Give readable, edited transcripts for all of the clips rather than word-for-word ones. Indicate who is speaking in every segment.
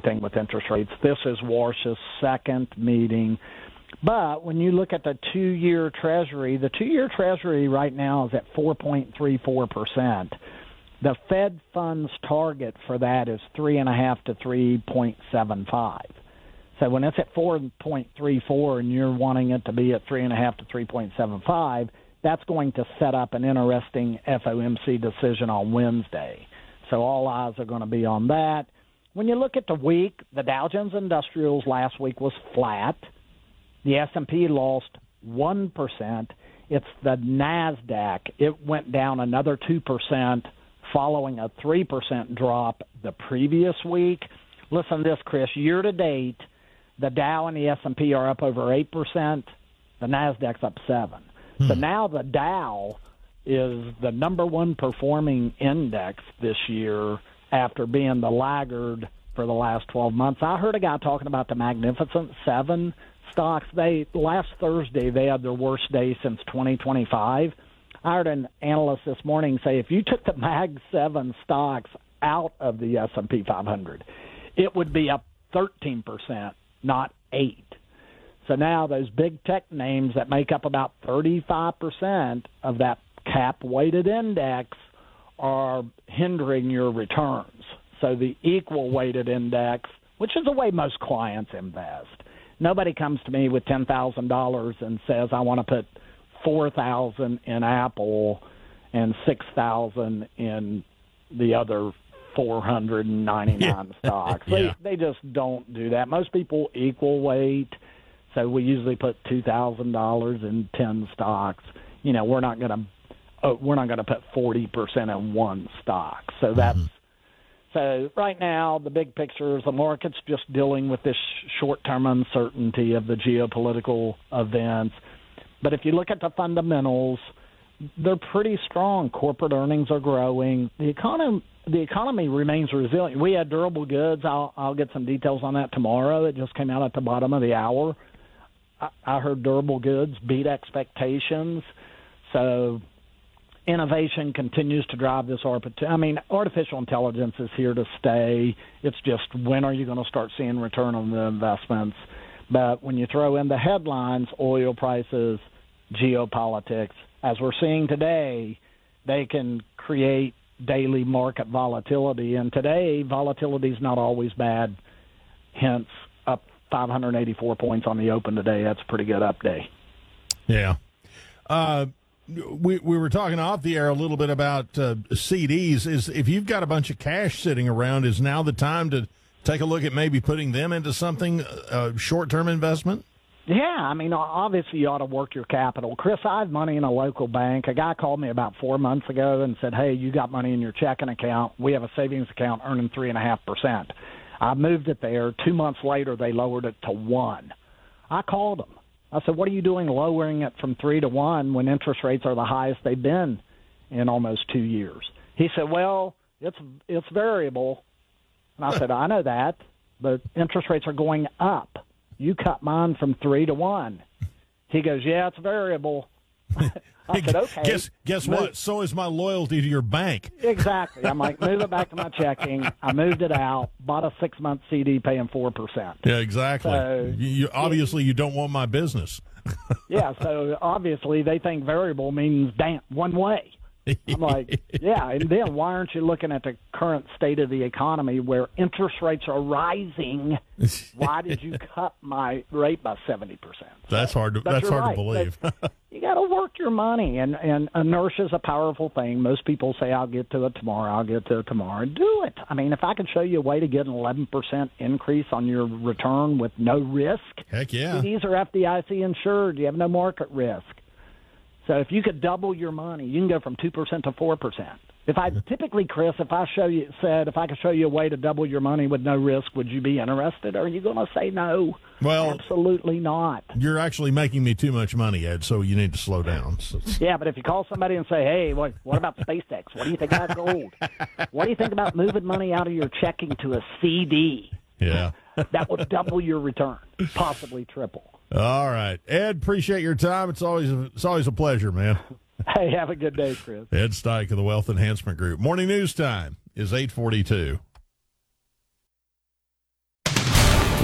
Speaker 1: anything with interest rates. This is Warsh's second meeting. But when you look at the 2-year Treasury, the 2-year Treasury right now is at 4.34%. The Fed funds target for that is 3.5 to 3.75. So when it's at 4.34 and you're wanting it to be at 3.5 to 3.75, that's going to set up an interesting FOMC decision on Wednesday. So all eyes are going to be on that. When you look at the week, the Dow Jones Industrials last week was flat. The S&P lost 1%. It's the NASDAQ. It went down another 2% following a 3% drop the previous week. Listen to this, Chris. Year to date, the Dow and the S&P are up over 8%. The NASDAQ's up 7%. So now the Dow is the number one performing index this year after being the laggard for the last 12 months. I heard a guy talking about the Magnificent Seven stocks. Last Thursday, they had their worst day since 2025. I heard an analyst this morning say if you took the Mag 7 stocks out of the S&P 500, it would be up 13%, not 8%. So now those big tech names that make up about 35% of that cap-weighted index are hindering your returns. So the equal-weighted index, which is the way most clients invest, nobody comes to me with $10,000 and says, I want to put $4,000 in Apple and $6,000 in the other 499 stocks. They just don't do that. Most people equal weight. So we usually put $2,000 in 10 stocks. You know, we're not going to put 40% in one stock. So that's so right now the big picture is the market's just dealing with this short-term uncertainty of the geopolitical events. But if you look at the fundamentals, they're pretty strong. Corporate earnings are growing. The economy remains resilient. We had durable goods. I'll get some details on that tomorrow. It just came out at the bottom of the hour. I heard durable goods beat expectations. So innovation continues to drive this. Artificial intelligence is here to stay. It's just when are you going to start seeing return on the investments? But when you throw in the headlines, oil prices, geopolitics, as we're seeing today, they can create daily market volatility. And today, volatility is not always bad, hence up 584 points on the open today. That's a pretty good up day.
Speaker 2: Yeah. We were talking off the air a little bit about CDs. If you've got a bunch of cash sitting around, is now the time to take a look at maybe putting them into something, short-term investment?
Speaker 1: Yeah, obviously you ought to work your capital. Chris, I have money in a local bank. A guy called me about 4 months ago and said, hey, you got money in your checking account. We have a savings account earning 3.5%. I moved it there. 2 months later, they lowered it to 1%. I called them. I said, what are you doing lowering it from 3 to 1 when interest rates are the highest they've been in almost 2 years? He said, well, it's variable. And I said, I know that, but interest rates are going up. You cut mine from 3 to 1. He goes, yeah, it's variable. I said, okay.
Speaker 2: Guess what? So is my loyalty to your bank.
Speaker 1: Exactly. I'm like, move it back to my checking. I moved it out, bought a 6-month CD paying 4%.
Speaker 2: Yeah, exactly. So, you don't want my business.
Speaker 1: Yeah, so obviously they think variable means one way. I'm like, yeah, and then why aren't you looking at the current state of the economy where interest rates are rising? Why did you cut my rate by 70%?
Speaker 2: That's hard to believe.
Speaker 1: You got to work your money, and inertia is a powerful thing. Most people say, I'll get to it tomorrow, Do it. If I could show you a way to get an 11% increase on your return with no risk.
Speaker 2: Heck yeah.
Speaker 1: These are FDIC insured. You have no market risk. So if you could double your money, you can go from 2% to 4%. Chris, if I could show you a way to double your money with no risk, would you be interested? Or are you going to say no?
Speaker 2: Well,
Speaker 1: absolutely not.
Speaker 2: You're actually making me too much money, Ed, so you need to slow down.
Speaker 1: Yeah, but if you call somebody and say, hey, what about SpaceX? What do you think about gold? What do you think about moving money out of your checking to a CD?
Speaker 2: Yeah.
Speaker 1: That would double your return, possibly triple.
Speaker 2: All right. Ed, appreciate your time. It's always a pleasure, man.
Speaker 1: Hey, have a good day, Chris.
Speaker 2: Ed Steich of the Wealth Enhancement Group. Morning news time is 8:42.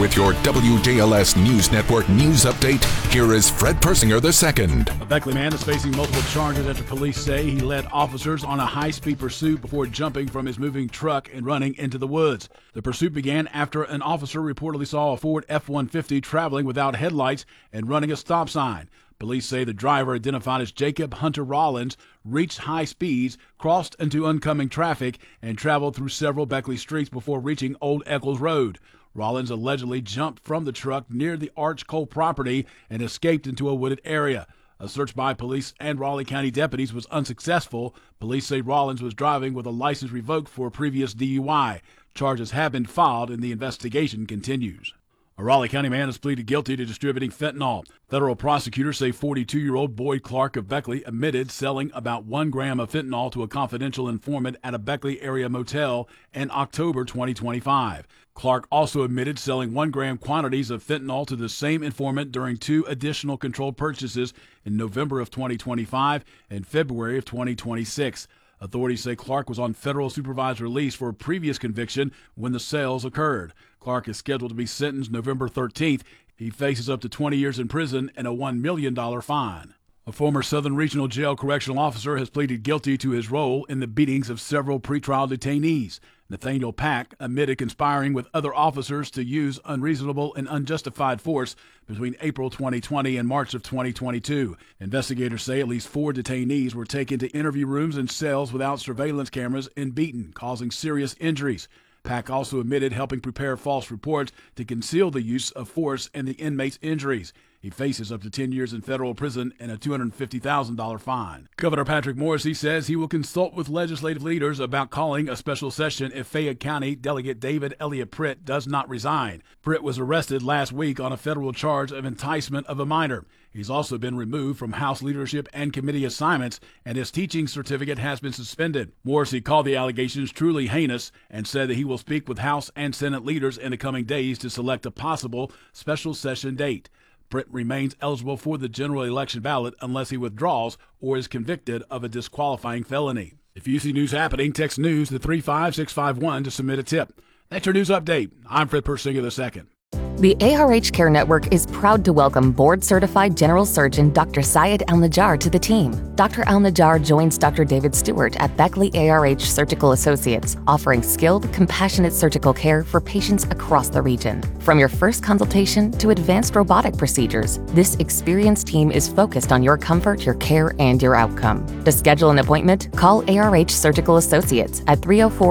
Speaker 3: With your WJLS News Network news update, here is Fred Persinger II.
Speaker 4: A Beckley man is facing multiple charges after police say he led officers on a high-speed pursuit before jumping from his moving truck and running into the woods. The pursuit began after an officer reportedly saw a Ford F-150 traveling without headlights and running a stop sign. Police say the driver, identified as Jacob Hunter Rollins, reached high speeds, crossed into oncoming traffic, and traveled through several Beckley streets before reaching Old Eccles Road. Rollins allegedly jumped from the truck near the Arch Coal property and escaped into a wooded area. A search by police and Raleigh County deputies was unsuccessful. Police say Rollins was driving with a license revoked for a previous DUI. Charges have been filed and the investigation continues. A Raleigh County man has pleaded guilty to distributing fentanyl. Federal prosecutors say 42-year-old Boyd Clark of Beckley admitted selling about 1 gram of fentanyl to a confidential informant at a Beckley area motel in October 2025. Clark also admitted selling 1 gram quantities of fentanyl to the same informant during 2 additional controlled purchases in November of 2025 and February of 2026. Authorities say Clark was on federal supervised release for a previous conviction when the sales occurred. Clark is scheduled to be sentenced November 13th. He faces up to 20 years in prison and a $1 million fine. A former Southern Regional Jail correctional officer has pleaded guilty to his role in the beatings of several pretrial detainees. Nathaniel Pack admitted conspiring with other officers to use unreasonable and unjustified force between April 2020 and March of 2022. Investigators say at least 4 detainees were taken to interview rooms and cells without surveillance cameras and beaten, causing serious injuries. Pack also admitted helping prepare false reports to conceal the use of force and the inmates' injuries. He faces up to 10 years in federal prison and a $250,000 fine. Governor Patrick Morrisey says he will consult with legislative leaders about calling a special session if Fayette County Delegate David Elliott Pritt does not resign. Pritt was arrested last week on a federal charge of enticement of a minor. He's also been removed from House leadership and committee assignments, and his teaching certificate has been suspended. Morrisey called the allegations truly heinous and said that he will speak with House and Senate leaders in the coming days to select a possible special session date. Pritt remains eligible for the general election ballot unless he withdraws or is convicted of a disqualifying felony. If you see news happening, text news to 35651 to submit a tip. That's your news update. I'm Fred Persinger II.
Speaker 5: The ARH Care Network is proud to welcome board-certified general surgeon Dr. Syed Al-Najjar to the team. Dr. Al-Najjar joins Dr. David Stewart at Beckley ARH Surgical Associates, offering skilled, compassionate surgical care for patients across the region. From your first consultation to advanced robotic procedures, this experienced team is focused on your comfort, your care, and your outcome. To schedule an appointment, call ARH Surgical Associates at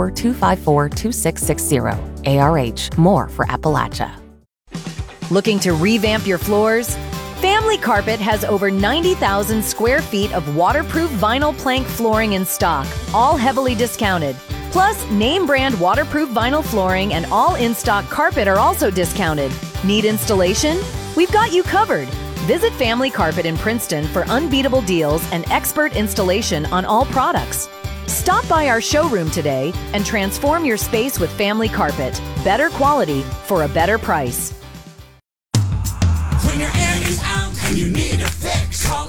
Speaker 5: 304-254-2660. ARH, more for Appalachia.
Speaker 6: Looking to revamp your floors? Family Carpet has over 90,000 square feet of waterproof vinyl plank flooring in stock, all heavily discounted. Plus, name brand waterproof vinyl flooring and all in-stock carpet are also discounted. Need installation? We've got you covered. Visit Family Carpet in Princeton for unbeatable deals and expert installation on all products. Stop by our showroom today and transform your space with Family Carpet. Better quality for a better price.
Speaker 7: When your air is out and you need a fix, call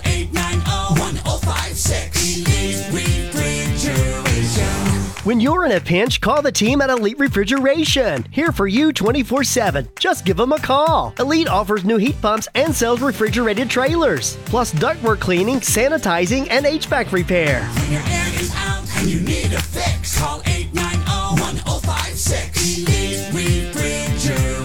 Speaker 7: 890-1056. Elite Refrigeration.
Speaker 8: When you're in a pinch, call the team at Elite Refrigeration. Here for you 24/7. Just give them a call. Elite offers new heat pumps and sells refrigerated trailers, plus ductwork cleaning, sanitizing, and HVAC repair.
Speaker 7: When your air is out and you need a fix, call 890-1056. Elite Refrigeration.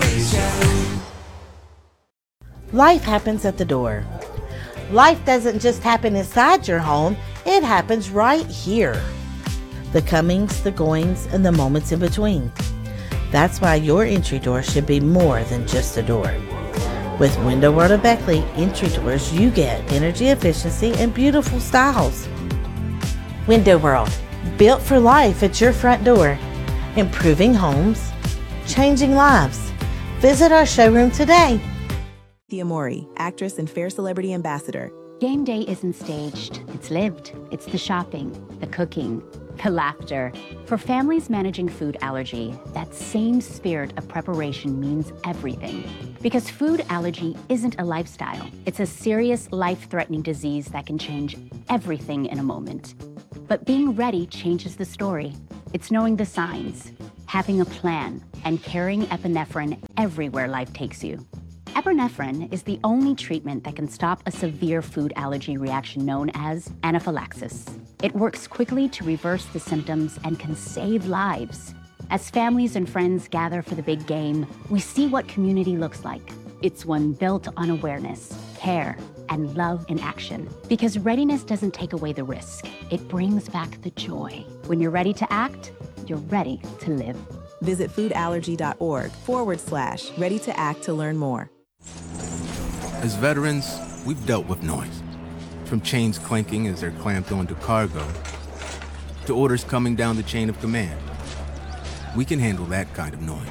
Speaker 9: Life happens at the door. Life doesn't just happen inside your home, it happens right here. The comings, the goings, and the moments in between. That's why your entry door should be more than just a door. With Window World of Beckley entry doors, you get energy efficiency and beautiful styles. Window World, built for life at your front door. Improving homes, changing lives. Visit our showroom today.
Speaker 10: Thea Mori, actress and Fair Celebrity Ambassador.
Speaker 11: Game day isn't staged, it's lived. It's the shopping, the cooking, the laughter. For families managing food allergy, that same spirit of preparation means everything. Because food allergy isn't a lifestyle. It's a serious, life-threatening disease that can change everything in a moment. But being ready changes the story. It's knowing the signs. having a plan, and carrying epinephrine everywhere life takes you. Epinephrine is the only treatment that can stop a severe food allergy reaction known as anaphylaxis. It works quickly to reverse the symptoms and can save lives. As families and friends gather for the big game, we see what community looks like. It's one built on awareness, care, and love in action. Because readiness doesn't take away the risk. It brings back the joy. When you're ready to act, you're ready to live.
Speaker 10: Visit foodallergy.org/ready to act to learn more.
Speaker 12: As veterans, we've dealt with noise. From chains clanking as they're clamped onto cargo, to orders coming down the chain of command. We can handle that kind of noise.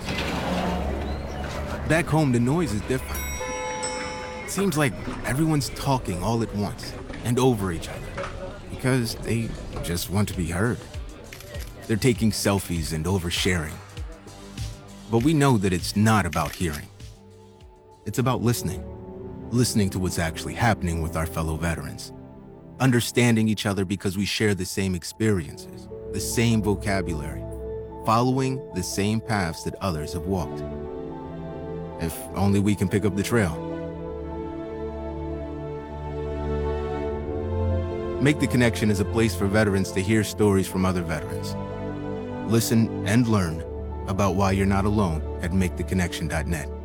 Speaker 12: Back home, the noise is different. It seems like everyone's talking all at once and over each other because they just want to be heard. They're taking selfies and oversharing. But we know that it's not about hearing. It's about listening. Listening to what's actually happening with our fellow veterans. Understanding each other because we share the same experiences, the same vocabulary, following the same paths that others have walked. If only we can pick up the trail. Make the Connection is a place for veterans to hear stories from other veterans. Listen and learn about why you're not alone at MakeTheConnection.net.